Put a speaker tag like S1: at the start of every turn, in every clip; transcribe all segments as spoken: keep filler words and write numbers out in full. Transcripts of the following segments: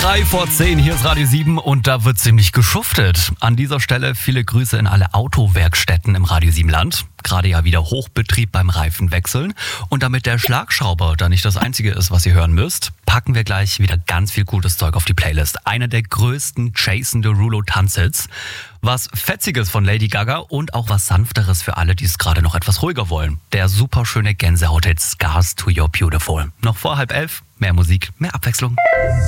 S1: Drei vor zehn, hier ist Radio sieben und da wird ziemlich geschuftet. An dieser Stelle viele Grüße in alle Autowerkstätten im Radio sieben Land. Gerade ja wieder Hochbetrieb beim Reifenwechseln. Und damit der Schlagschrauber da nicht das Einzige ist, was ihr hören müsst, packen wir gleich wieder ganz viel gutes Zeug auf die Playlist. Einer der größten Jason Derulo Tanzhits. Was Fetziges von Lady Gaga und auch was Sanfteres für alle, die es gerade noch etwas ruhiger wollen. Der superschöne Gänsehaut-Hit Scars to Your Beautiful. Noch vor halb elf, mehr Musik, mehr Abwechslung.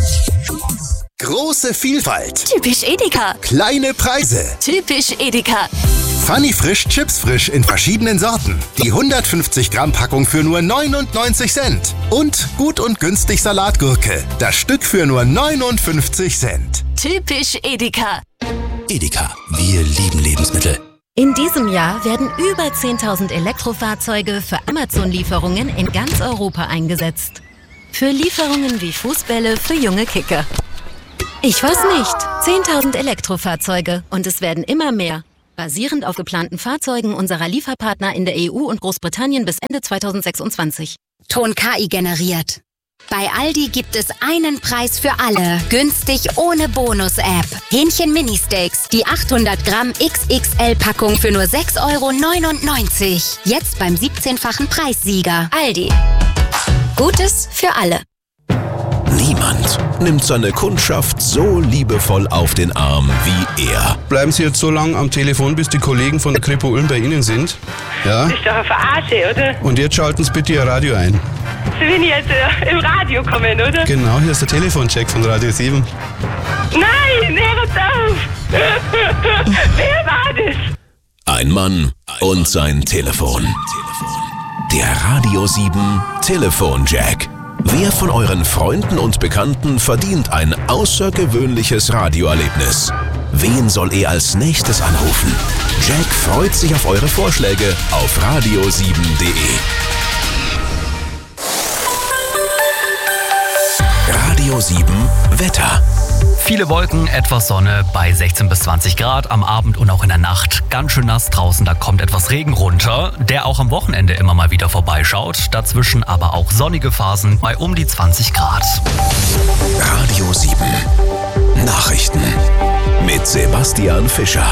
S2: Große Vielfalt.
S3: Typisch Edeka.
S2: Kleine Preise.
S3: Typisch Edeka.
S2: Funny Frisch Chips Frisch in verschiedenen Sorten. Die hundertfünfzig Gramm Packung für nur neunundneunzig Cent. Und gut und günstig Salatgurke. Das Stück für nur neunundfünfzig Cent.
S3: Typisch Edeka.
S2: Edeka, wir lieben Lebensmittel.
S4: In diesem Jahr werden über zehntausend Elektrofahrzeuge für Amazon-Lieferungen in ganz Europa eingesetzt. Für Lieferungen wie Fußbälle für junge Kicker. Ich weiß nicht. zehntausend Elektrofahrzeuge und es werden immer mehr. Basierend auf geplanten Fahrzeugen unserer Lieferpartner in der E U und Großbritannien bis Ende zweitausendsechsundzwanzig.
S5: Ton K I generiert. Bei Aldi gibt es einen Preis für alle. Günstig ohne Bonus-App. Hähnchen Mini-Steaks. Die achthundert Gramm X X L-Packung für nur sechs Euro neunundneunzig. Jetzt beim siebzehnfachen Preissieger. Aldi. Gutes für alle.
S6: Niemand nimmt seine Kundschaft so liebevoll auf den Arm wie er.
S7: Bleiben Sie jetzt so lange am Telefon, bis die Kollegen von der Kripo Ulm bei Ihnen sind? Ja?
S8: Das ist doch eine Verarsche, oder?
S7: Und jetzt schalten Sie bitte Ihr Radio ein.
S8: So bin ich jetzt äh, im Radio kommen, oder?
S7: Genau, hier ist der Telefoncheck von Radio sieben.
S8: Nein, hört auf! Wer war das?
S6: Ein Mann und sein Telefon. Der Radio sieben Telefonjack. Wer von euren Freunden und Bekannten verdient ein außergewöhnliches Radioerlebnis? Wen soll er als nächstes anrufen? Jack freut sich auf eure Vorschläge auf radio sieben punkt de. Radio sieben Wetter.
S1: Viele Wolken, etwas Sonne bei sechzehn bis zwanzig Grad am Abend und auch in der Nacht. Ganz schön nass draußen, da kommt etwas Regen runter, der auch am Wochenende immer mal wieder vorbeischaut. Dazwischen aber auch sonnige Phasen bei um die zwanzig Grad.
S6: Radio sieben Nachrichten mit Sebastian Fischer.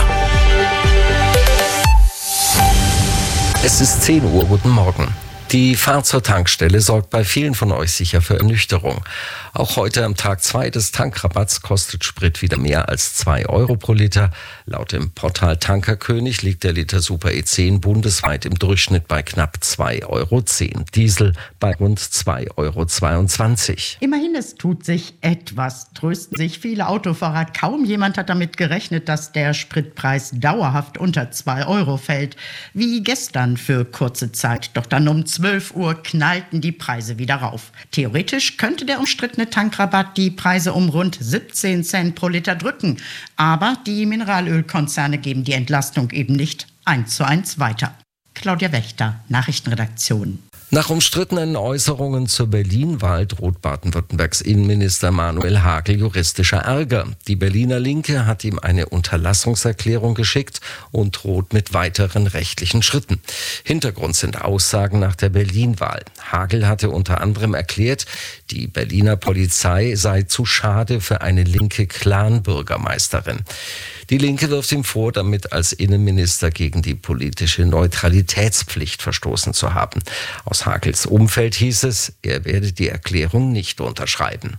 S9: Es ist zehn Uhr, guten Morgen. Die Fahrt zur Tankstelle sorgt bei vielen von euch sicher für Ernüchterung. Auch heute am Tag zwei des Tankrabatts kostet Sprit wieder mehr als zwei Euro pro Liter. Laut dem Portal Tankerkönig liegt der Liter Super E zehn bundesweit im Durchschnitt bei knapp zwei Euro zehn. Diesel bei rund zwei Euro zweiundzwanzig.
S10: Immerhin, es tut sich etwas, trösten sich viele Autofahrer. Kaum jemand hat damit gerechnet, dass der Spritpreis dauerhaft unter zwei Euro fällt. Wie gestern für kurze Zeit. Doch dann um zwölf Uhr knallten die Preise wieder rauf. Theoretisch könnte der umstrittene Tankrabatt die Preise um rund siebzehn Cent pro Liter drücken. Aber die Mineralölkonzerne geben die Entlastung eben nicht eins zu eins weiter. Claudia Wächter, Nachrichtenredaktion.
S9: Nach umstrittenen Äußerungen zur Berlin-Wahl droht Baden-Württembergs Innenminister Manuel Hagel juristischer Ärger. Die Berliner Linke hat ihm eine Unterlassungserklärung geschickt und droht mit weiteren rechtlichen Schritten. Hintergrund sind Aussagen nach der Berlin-Wahl. Hagel hatte unter anderem erklärt, die Berliner Polizei sei zu schade für eine linke Clan-Bürgermeisterin. Die Linke wirft ihm vor, damit als Innenminister gegen die politische Neutralitätspflicht verstoßen zu haben. Aus Hagels Umfeld hieß es, er werde die Erklärung nicht unterschreiben.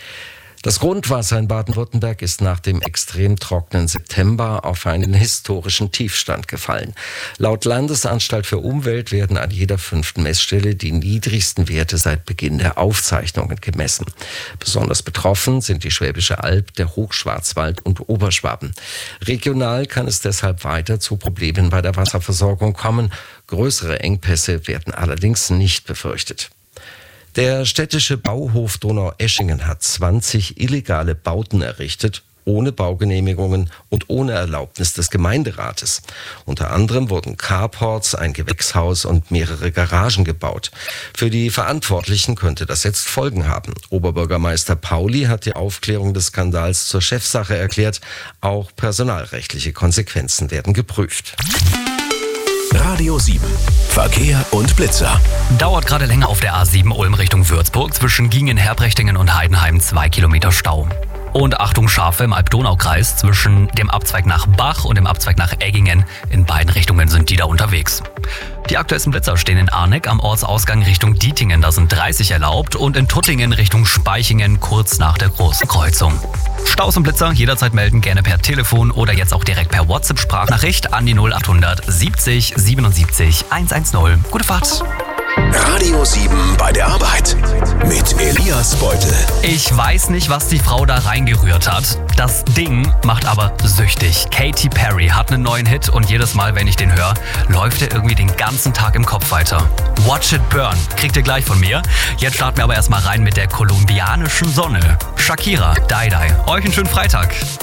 S9: Das Grundwasser in Baden-Württemberg ist nach dem extrem trockenen September auf einen historischen Tiefstand gefallen. Laut Landesanstalt für Umwelt werden an jeder fünften Messstelle die niedrigsten Werte seit Beginn der Aufzeichnungen gemessen. Besonders betroffen sind die Schwäbische Alb, der Hochschwarzwald und Oberschwaben. Regional kann es deshalb weiter zu Problemen bei der Wasserversorgung kommen. Größere Engpässe werden allerdings nicht befürchtet. Der städtische Bauhof Donaueschingen hat zwanzig illegale Bauten errichtet, ohne Baugenehmigungen und ohne Erlaubnis des Gemeinderates. Unter anderem wurden Carports, ein Gewächshaus und mehrere Garagen gebaut. Für die Verantwortlichen könnte das jetzt Folgen haben. Oberbürgermeister Pauli hat die Aufklärung des Skandals zur Chefsache erklärt. Auch personalrechtliche Konsequenzen werden geprüft.
S6: Radio sieben. Verkehr und Blitzer.
S1: Dauert gerade länger auf der A sieben Ulm Richtung Würzburg. Zwischen Giengen, Herbrechtingen und Heidenheim zwei Kilometer Stau. Und Achtung, Schafe im Alb-Donau-Kreis zwischen dem Abzweig nach Bach und dem Abzweig nach Eggingen. In beiden Richtungen sind die da unterwegs. Die aktuellsten Blitzer stehen in Arneck am Ortsausgang Richtung Dietingen, da sind dreißig erlaubt, und in Tuttingen Richtung Spaichingen kurz nach der großen Kreuzung. Staus und Blitzer jederzeit melden, gerne per Telefon oder jetzt auch direkt per WhatsApp-Sprachnachricht an die null acht hundert siebzig siebenundsiebzig hundertzehn. Gute Fahrt!
S6: Radio sieben bei der Arbeit mit Elias Beutel.
S1: Ich weiß nicht, was die Frau da reingerührt hat. Das Ding macht aber süchtig. Katy Perry hat einen neuen Hit und jedes Mal, wenn ich den höre, läuft er irgendwie den ganzen Tag im Kopf weiter. Watch It Burn kriegt ihr gleich von mir. Jetzt starten wir aber erstmal rein mit der kolumbianischen Sonne. Shakira, Die Die. Euch einen schönen Freitag.